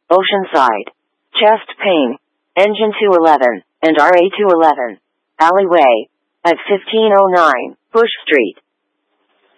Oceanside. Chest pain. Engine 211, and RA 211. Alleyway. At 1509, Bush Street.